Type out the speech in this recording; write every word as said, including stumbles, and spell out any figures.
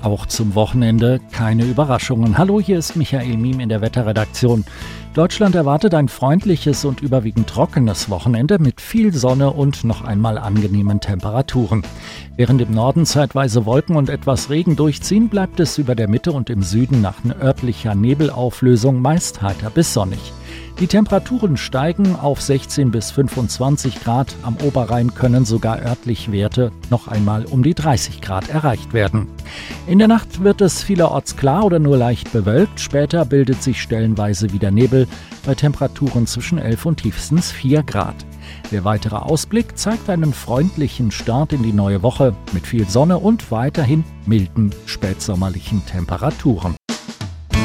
Auch zum Wochenende keine Überraschungen. Hallo, hier ist Michael Miem in der Wetterredaktion. Deutschland erwartet ein freundliches und überwiegend trockenes Wochenende mit viel Sonne und noch einmal angenehmen Temperaturen. Während im Norden zeitweise Wolken und etwas Regen durchziehen, bleibt es über der Mitte und im Süden nach örtlicher Nebelauflösung meist heiter bis sonnig. Die Temperaturen steigen auf sechzehn bis fünfundzwanzig Grad. Am Oberrhein können sogar örtlich Werte noch einmal um die dreißig Grad erreicht werden. In der Nacht wird es vielerorts klar oder nur leicht bewölkt. Später bildet sich stellenweise wieder Nebel bei Temperaturen zwischen elf und tiefstens vier Grad. Der weitere Ausblick zeigt einen freundlichen Start in die neue Woche mit viel Sonne und weiterhin milden spätsommerlichen Temperaturen.